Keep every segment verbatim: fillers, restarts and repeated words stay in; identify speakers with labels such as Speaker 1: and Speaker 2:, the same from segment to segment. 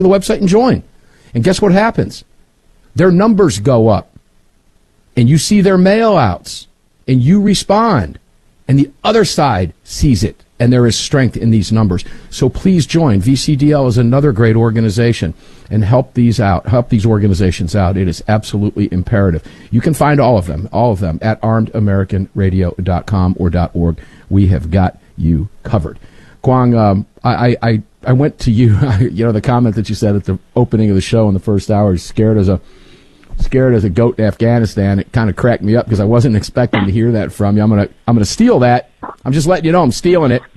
Speaker 1: the website and join. And guess what happens? Their numbers go up, and you see their mail outs, and you respond, and the other side sees it, and there is strength in these numbers. So please join. V C D L is another great organization, and help these out, help these organizations out. It is absolutely imperative. You can find all of them, all of them at armed american radio dot com or .org. We have got you covered. Kwong, um, I, I, I went to you, you know, the comment that you said at the opening of the show in the first hour, scared as a scared as a goat in Afghanistan. It kind of cracked me up because I wasn't expecting to hear that from you. I'm gonna I'm gonna steal that. I'm just letting you know I'm stealing it.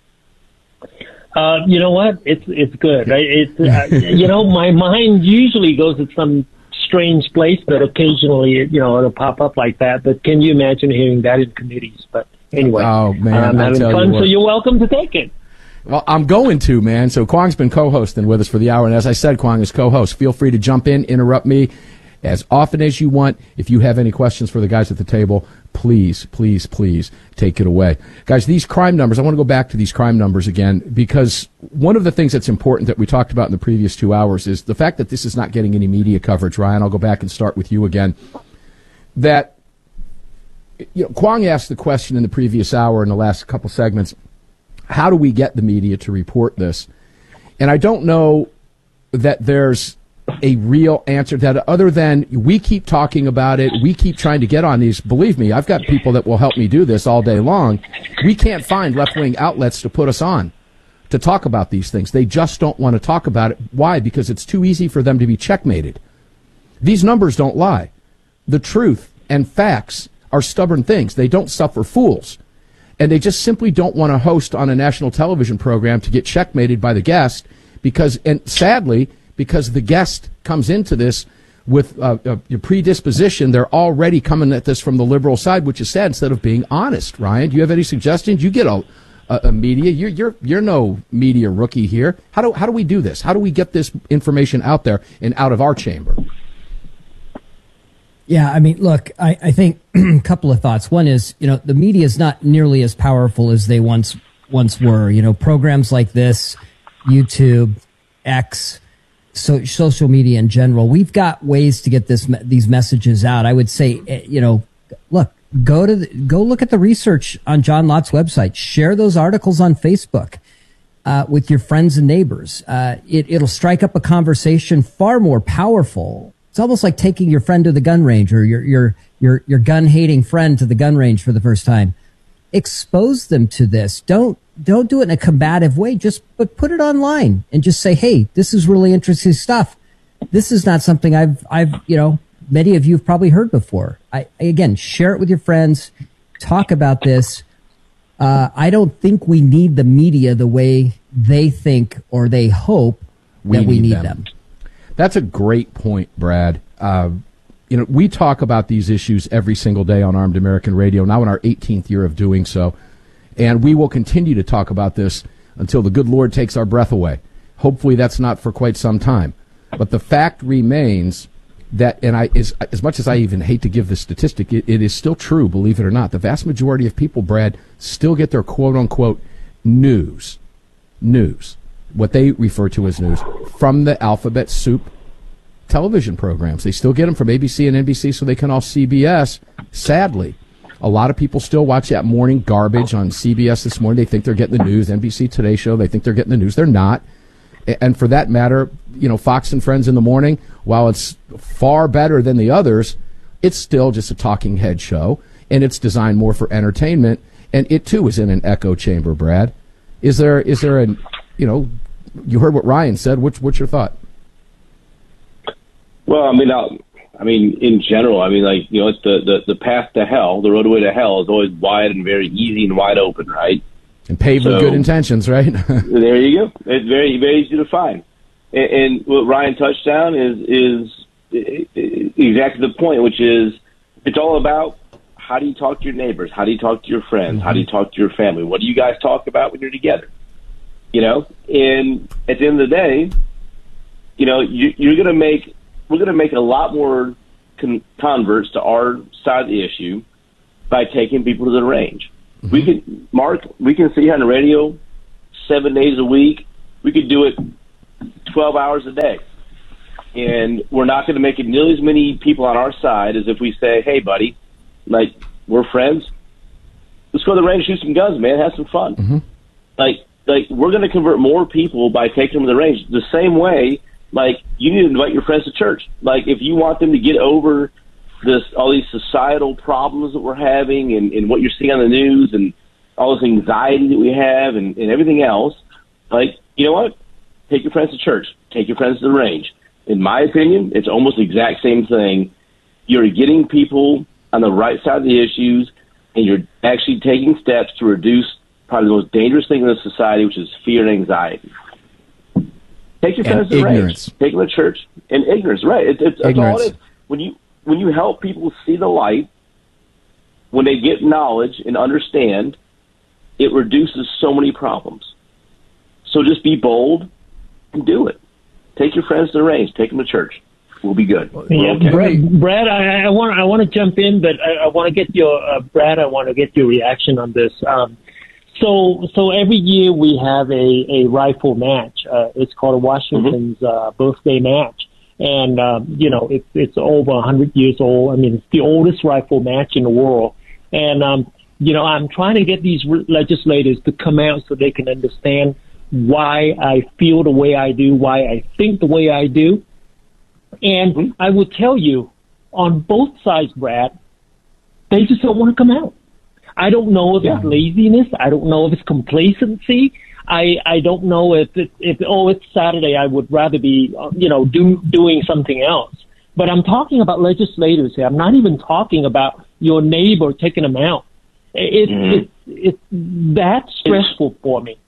Speaker 2: Uh, you know what? It's it's good. Right? It's uh, you know, my mind usually goes to some strange place, but occasionally, you know, it'll pop up like that. But can you imagine hearing that in committees? But anyway,
Speaker 1: oh man,
Speaker 2: I'm having fun,
Speaker 1: you
Speaker 2: so you're welcome to take it.
Speaker 1: Well, I'm going to, man. So Kwong's been co-hosting with us for the hour, and as I said, Kwong is co-host. Feel free to jump in, interrupt me as often as you want. If you have any questions for the guys at the table, please, please, please take it away. Guys, these crime numbers, I want to go back to these crime numbers again, because one of the things that's important that we talked about in the previous two hours is the fact that this is not getting any media coverage. Ryan, I'll go back and start with you again. That, you know, Kwong asked the question in the previous hour in the last couple segments, how do we get the media to report this? And I don't know that there's a real answer to that other than we keep talking about it. We keep trying to get on these. Believe me, I've got people that will help me do this all day long. We can't find left-wing outlets to put us on to talk about these things. They just don't want to talk about it. Why? Because it's too easy for them to be checkmated. These numbers don't lie. The truth and facts are stubborn things. They don't suffer fools. And they just simply don't want to host on a national television program to get checkmated by the guest because, and sadly, because the guest comes into this with uh, a predisposition, they're already coming at this from the liberal side, which is sad, instead of being honest. Ryan, do you have any suggestions? You get a, a, a media. You're, you're, you're no media rookie here. How do, how do we do this? How do we get this information out there and out of our chamber?
Speaker 3: Yeah, I mean, look, I, I think a couple of thoughts. One is, you know, the media is not nearly as powerful as they once once were. You know, programs like this, YouTube, X, so, social media in general, we've got ways to get this these messages out. I would say, you know, look, go to the, go look at the research on John Lott's website. Share those articles on Facebook uh, with your friends and neighbors. Uh, it, it'll strike up a conversation far more powerful. It's almost like taking your friend to the gun range or your, your, your, your gun hating friend to the gun range for the first time. Expose them to this. Don't, don't do it in a combative way. Just, but put it online and just say, hey, this is really interesting stuff. This is not something I've, I've, you know, many of you have probably heard before. I, again, share it with your friends. Talk about this. Uh, I don't think we need the media the way they think or they hope
Speaker 1: we
Speaker 3: that we
Speaker 1: need
Speaker 3: need
Speaker 1: them.
Speaker 3: them.
Speaker 1: That's a great point, Brad. Uh, you know, we talk about these issues every single day on Armed American Radio, now in our eighteenth year of doing so. And we will continue to talk about this until the good Lord takes our breath away. Hopefully that's not for quite some time. But the fact remains that, and I, as, as much as I even hate to give this statistic, it, it is still true, believe it or not. The vast majority of people, Brad, still get their quote-unquote news, news, what they refer to as news, from the alphabet soup television programs. They still get them from A B C and N B C so they can all C B S. Sadly, a lot of people still watch that morning garbage on C B S this morning. They think they're getting the news. N B C Today Show, they think they're getting the news. They're not. And for that matter, you know, Fox and Friends in the morning, while it's far better than the others, it's still just a talking head show, and it's designed more for entertainment, and it too is in an echo chamber, Brad. Is there is there a, you know, you heard what Ryan said. What's, what's your thought?
Speaker 4: Well, I mean, I'll, I mean, in general, I mean, like, you know, it's the, the, the path to hell, the roadway to hell is always wide and very easy and wide open, right?
Speaker 1: And paved
Speaker 4: so,
Speaker 1: with good intentions, right?
Speaker 4: There you go. It's very, very easy to find. And, and what Ryan touched on is, is exactly the point, which is it's all about how do you talk to your neighbors? How do you talk to your friends? Mm-hmm. How do you talk to your family? What do you guys talk about when you're together? You know, and at the end of the day, you know, you, you're going to make, we're going to make a lot more con- converts to our side of the issue by taking people to the range. Mm-hmm. We can, Mark, we can see on the radio seven days a week. We could do it twelve hours a day. And we're not going to make it nearly as many people on our side as if we say, hey, buddy, like, we're friends. Let's go to the range and shoot some guns, man. Have some fun.
Speaker 1: Mm-hmm.
Speaker 4: Like, like we're going to convert more people by taking them to the range. The same way, like, you need to invite your friends to church. Like, if you want them to get over this, all these societal problems that we're having and, and what you're seeing on the news and all this anxiety that we have and, and everything else, like, you know what? Take your friends to church. Take your friends to the range. In my opinion, it's almost the exact same thing. You're getting people on the right side of the issues, and you're actually taking steps to reduce probably the most dangerous thing in the society, which is fear and anxiety. Take your friends to the range. Take them to church. And ignorance, right. It, it's, that's all it is. When you, when you help people see the light, when they get knowledge and understand, it reduces so many problems. So just be bold and do it. Take your friends to the range. Take them to church. We'll be good.
Speaker 2: Yeah,
Speaker 4: okay.
Speaker 2: Brad, Brad, I, I want I want to jump in, but I, I want to get your uh, Brad. I want to get your reaction on this. Um, so so every year we have a, a rifle match. Uh, it's called Washington's mm-hmm. uh, birthday match, and um, you know it's it's over a hundred years old. I mean, it's the oldest rifle match in the world, and um, you know I'm trying to get these re- legislators to come out so they can understand why I feel the way I do, why I think the way I do. And mm-hmm. I will tell you, on both sides, Brad, they just don't want to come out. I don't know if yeah. it's laziness. I don't know if it's complacency. I, I don't know if, it, if, oh, it's Saturday, I would rather be, you know, do, doing something else. But I'm talking about legislators here. I'm not even talking about your neighbor taking them out. It, mm-hmm. it, it, it's that stressful it's- for me.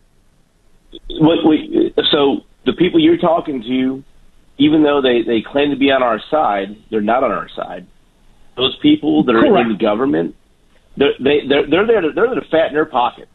Speaker 4: What we, so the people you're talking to, even though they, they claim to be on our side, they're not on our side. Those people that are Correct. in the government, they're, they, they're, they're there to, they're there to fatten their pockets.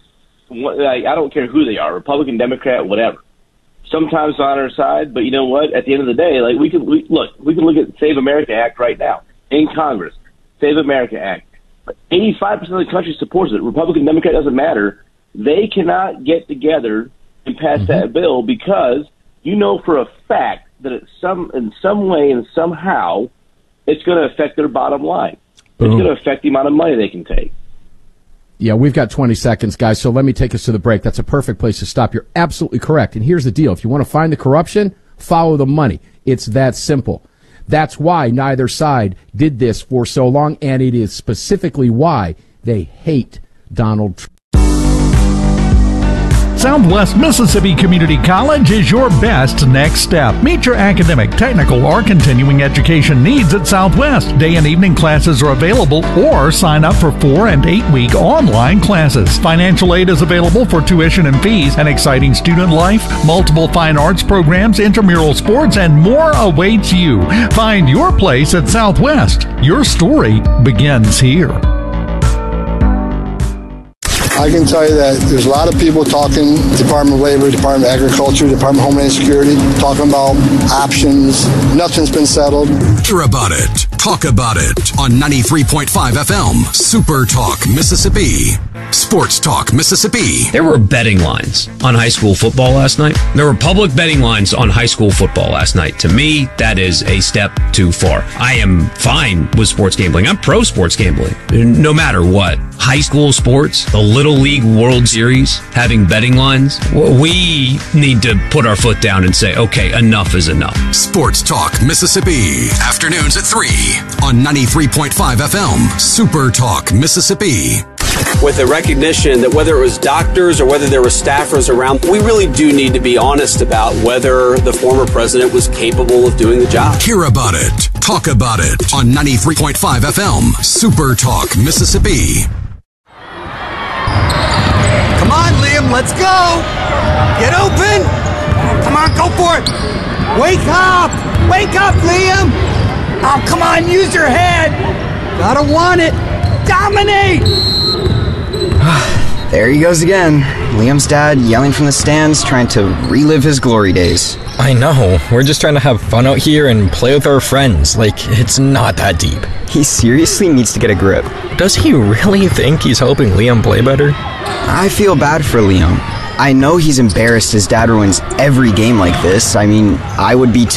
Speaker 4: I don't care who they are, Republican, Democrat, whatever. Sometimes on our side, but you know what? At the end of the day, like we can we, look, we can look at the Save America Act right now in Congress. Save America Act. eighty-five percent of the country supports it. Republican, Democrat, doesn't matter. They cannot get together and pass mm-hmm. that bill because you know for a fact that it's some in some way and somehow it's going to affect their bottom line. Boom. It's going to affect the amount of money they can take.
Speaker 1: Yeah, we've got twenty seconds, guys, so let me take us to the break. That's a perfect place to stop. You're absolutely correct. And here's the deal. If you want to find the corruption, follow the money. It's that simple. That's why neither side did this for so long, and it is specifically why they hate Donald Trump.
Speaker 5: Southwest Mississippi Community College is your best next step. Meet your academic, technical, or continuing education needs at Southwest. Day and evening classes are available, or sign up for four and eight week online classes. Financial aid is available for tuition and fees, an exciting student life, multiple fine arts programs, intramural sports, and more awaits you. Find your place at Southwest. Your story begins here.
Speaker 6: I can tell you that there's a lot of people talking, Department of Labor, Department of Agriculture, Department of Homeland Security, talking about options. Nothing's been settled.
Speaker 7: Hear about it. Talk about it on ninety-three point five F M, Super Talk, Mississippi. Sports Talk, Mississippi.
Speaker 8: There were betting lines on high school football last night. There were public betting lines on high school football last night. To me, that is a step too far. I am fine with sports gambling. I'm pro sports gambling, no matter what. High school sports, the Little League World Series, having betting lines, we need to put our foot down and say, okay, enough is enough.
Speaker 7: Sports Talk, Mississippi. Afternoons at three on ninety-three point five F M, Super Talk, Mississippi.
Speaker 9: With the recognition that whether it was doctors or whether there were staffers around, we really do need to be honest about whether the former president was capable of doing the job.
Speaker 7: Hear about it. Talk about it on ninety-three point five F M, Super Talk, Mississippi.
Speaker 10: Come on, Liam, let's go. Get open. Come on, go for it. Wake up. Wake up, Liam. Oh, come on, use your head. Gotta want it. Dominate.
Speaker 11: There he goes again. Liam's dad yelling from the stands, trying to relive his glory days.
Speaker 12: I know. We're just trying to have fun out here and play with our friends. Like, it's not that deep.
Speaker 11: He seriously needs to get a grip.
Speaker 12: Does he really think he's helping Liam play better?
Speaker 11: I feel bad for Liam. I know he's embarrassed his dad ruins every game like this. I mean, I would be